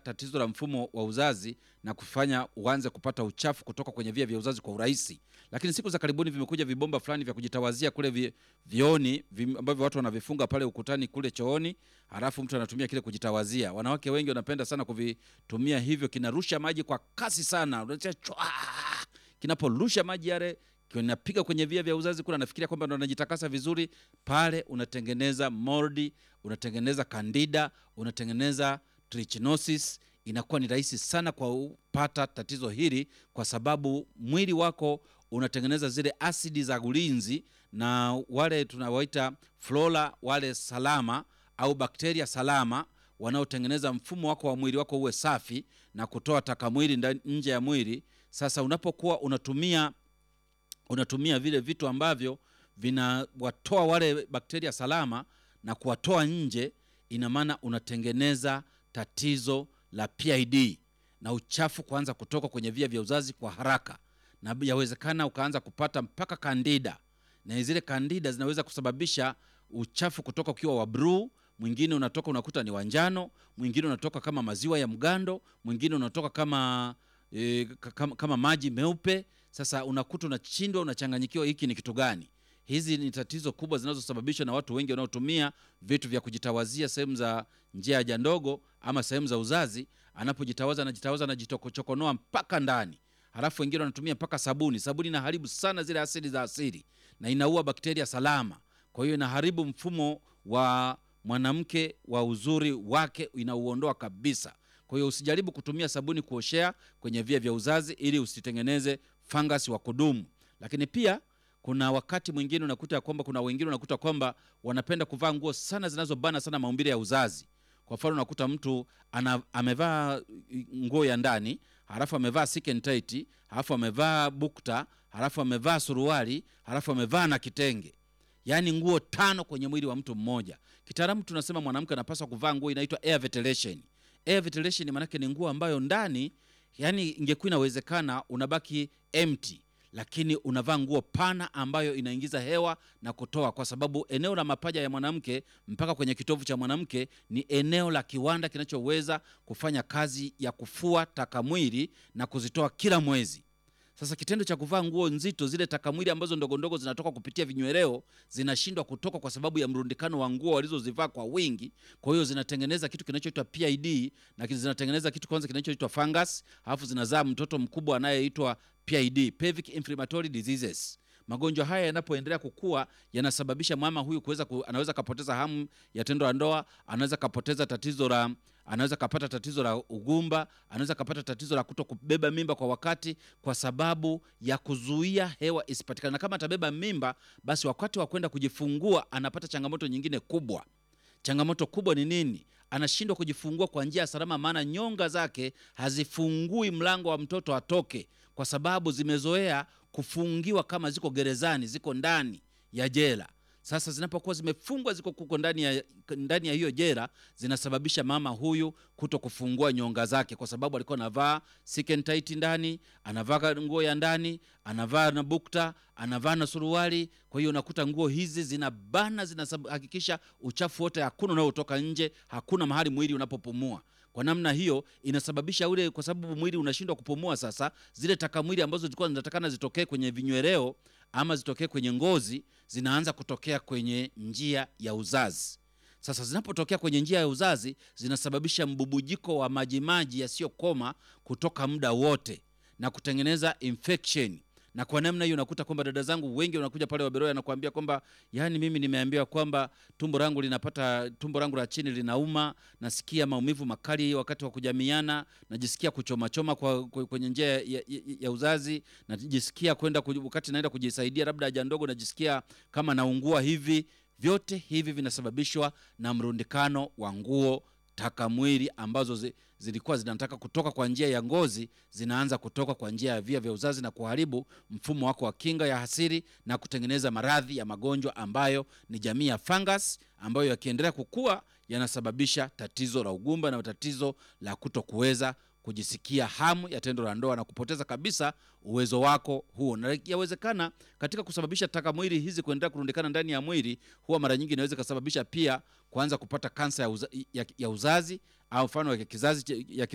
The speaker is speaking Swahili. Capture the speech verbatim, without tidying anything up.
tatizo la mfumo wa uzazi na kufanya uanze kupata uchafu kutoka kwenye via vya uzazi kwa urahisi. Lakini siku za karibuni vimekuja vibomba fulani vya kujitawazia kule vi, vioni vi, ambavyo watu wanavifunga pale ukutani kule chooni, halafu mtu anatumia kile kujitawazia. Wanawake wengi wanapenda sana kuvitumia hivyo, kinarusha maji kwa kasi sana. Unasikia chwa, kinaporusha maji yale kinapiga kwenye via vya uzazi kule, anafikiria kwamba ndo anajitakasa vizuri. Pale unatengeneza moldi, unatengeneza candida, unatengeneza trichinosis. Inakuwa ni rahisi sana kwa kupata tatizo hili, kwa sababu mwili wako unatengeneza zile asidi za ulinzi, na wale tunawaita flora wale salama au bakteria salama wanaotengeneza mfumo wako wa mwili wako uwe safi na kutoa taka mwili nje ya mwili. Sasa unapokuwa unatumia unatumia vile vitu ambavyo vinawatoa wale bakteria salama na kuwatoa nje, ina maana unatengeneza tatizo la P I D na uchafu kuanza kutoka kwenye via vya uzazi kwa haraka, na yawezekana ukaanza kupata mpaka candida, na zile candida zinaweza kusababisha uchafu kutoka ukiwa wa blue, mwingine unatoka unakuta ni wanjano, mwingine unatoka kama maziwa ya mgando, mwingine unatoka kama e, kama, kama maji meupe. Sasa unakuta unachindwa, unachanganyikiwa, hiki ni kitu gani? Hizi ni tatizo kubwa zinazosababishwa na watu wengi wanaotumia vitu vya kujitawazia sehemu za njia haja ndogo ama sehemu za uzazi. Anapojitawaza anajitawaza anajitokochokonoa mpaka ndani. Halafu wengine wanatumia mpaka sabuni. Sabuni inaharibu sana zile asidi za asili na inaua bakteria salama. Kwa hiyo inaharibu mfumo wa mwanamke wa uzuri wake, inauondoa kabisa. Kwa hiyo usijaribu kutumia sabuni kuoshea kwenye via vya uzazi ili usitengeneze fungus wa kudumu. Lakini pia kuna wakati mwingine unakuta kwamba kuna wengine unakuta kwamba wanapenda kuvaa nguo sana zinazobana sana maumbile ya uzazi. Kwa mfano unakuta mtu ana, amevaa nguo ya ndani, halafu amevaa skin tight, halafu amevaa bukta, halafu amevaa suruali, halafu amevaa na kitenge. Yaani nguo tano kwenye mwili wa mtu mmoja. Kitaalamu tunasema mwanamke anapaswa kuvaa nguo inaitwa air ventilation. Air ventilation maana yake ni nguo ambayo ndani, yani ingekuwa inawezekana unabaki empty, lakini unavaa nguo pana ambayo inaingiza hewa na kutoa, kwa sababu eneo la mapaja ya mwanamke mpaka kwenye kitovu cha mwanamke ni eneo la kiwanda kinachoweza kufanya kazi ya kufua taka mwili na kuzitoa kila mwezi. Sasa kitendo cha kuvaa nguo nzito, zile taka mwili ambazo ndogo ndogo zinatoka kupitia vinyweleo zinashindwa kutoka kwa sababu ya mrundikano wa nguo walizozivaa kwa wingi. Kwa hiyo zinatengeneza kitu kinachoitwa P I D, na zinatengeneza kitu kwanza kinachoitwa fungus, alafu zinazaa mtoto mkubwa anayeitwa P I D, pelvic inflammatory diseases. Magonjwa haya yanapoendelea kukua yanasababisha mama huyu kuweza ku, anaweza kapoteza hamu ya tendo la ndoa, anaweza kapoteza tatizo la anaweza kapata tatizo la ugumba, anaweza kapata tatizo la kutokubeba mimba kwa wakati, kwa sababu ya kuzuia hewa isipatikane. Na kama atabeba mimba, basi wakati wa kwenda kujifungua anapata changamoto nyingine kubwa. Changamoto kubwa ni nini? Anashindwa kujifungua kwa njia salama, maana nyonga zake hazifungui mlango wa mtoto atoke, kwa sababu zimezoea kufungiwa kama ziko gerezani, ziko ndani ya jela. Sasa zinapokuwa zimefungwa ziko kuko ndani ya ndani ya hiyo jela, zinasababisha mama huyu kuto kufungua nyonga zake, kwa sababu alikuwa anavaa skin tight ndani, anavaa nguo ya ndani, anavaa na bukta, anavaa na suruali. Kwa hiyo unakuta nguo hizi zinabana, zinahakikisha uchafu wote hakuna unaotoka nje, hakuna mahali mwili unapopumua. Kwa namna hiyo inasababisha ule, kwa sababu mwili unashindwa kupumua. Sasa zile taka mwili ambazo zilikuwa zinatakana zitokee kwenye vinyweleo ama zitokee kwenye ngozi, zinaanza kutokea kwenye njia ya uzazi. Sasa zinapotokea kwenye njia ya uzazi, zinasababisha mbubujiko wa majimaji yasiyokoma kutoka muda wote na kutengeneza infection. Na kwa namna hiyo unakuta kwamba dada zangu wengi wanakuja pale Waberoya anakuambia kwamba yani mimi nimeambiwa kwamba tumbo langu linapata tumbo langu la chini linauma, nasikia maumivu makali wakati wa kujamiana, najisikia kuchoma choma kwa kwenye njia ya, ya, ya uzazi, najisikia kwenda wakati naenda kujisaidia labda haja ndogo najisikia kama naungua hivi. Vyote hivi vinasababishwa na mrundikano wa nguo taka mwili ambazo zi, zilikuwa zinataka kutoka kwa njia ya ngozi, zinaanza kutoka kwa njia ya via vya uzazi na kuharibu mfumo wako wa kinga ya asili na kutengeneza maradhi ya magonjwa ambayo ni jamii ya fungus, ambayo yakiendelea kukua yanasababisha tatizo la ugumba na tatizo la kutokuweza kujisikia hamu ya tendo la ndoa na kupoteza kabisa uwezo wako huo. Na yawezekana katika kusababisha taka mwili hizi kuendelea kurundikana ndani ya mwili, huwa mara nyingi inaweza kusababisha pia kuanza kupata kansa ya, uza, ya, ya uzazi au mfano ya kizazi ya